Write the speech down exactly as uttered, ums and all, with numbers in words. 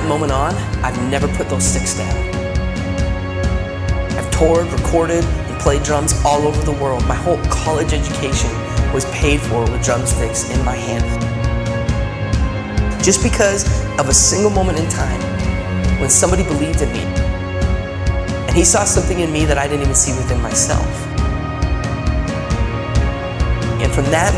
moment on, I've never put those sticks down. I've toured, recorded, and played drums all over the world. My whole college education was paid for with drumsticks in my hand. Just because of a single moment in time when somebody believed in me, and he saw something in me that I didn't even see within myself. And from that